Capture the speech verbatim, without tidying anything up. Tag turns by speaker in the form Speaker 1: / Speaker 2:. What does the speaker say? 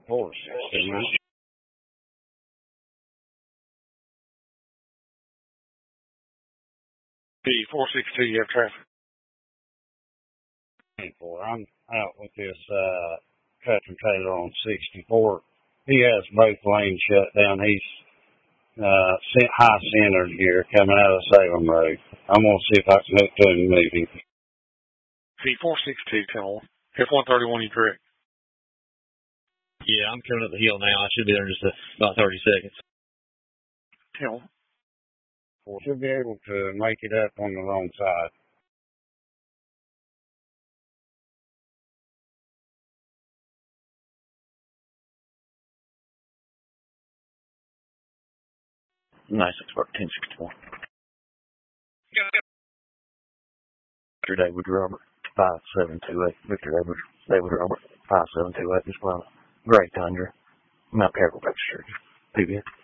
Speaker 1: four sixty, man.
Speaker 2: P four sixty-two, you have traffic.
Speaker 1: Four. I'm out with this uh, tractor trailer on sixty-four. He has both lanes shut down. He's uh, high centered here coming out of Salem Road. I'm going to see if I can hook to him and move him.
Speaker 2: P four sixty-two, tell him. F one thirty-one, you correct?
Speaker 3: Yeah, I'm coming up the hill now. I should be there in just a, about thirty seconds.
Speaker 2: Tell him.
Speaker 1: We should be able to make it up on the wrong side.
Speaker 3: Nice, expert ten sixty-one. Victor David Robert, five seven two eight. Victor David, David Robert, five seven two eight. Just one. Gray Tundra. Mount Carroll Registered. P B.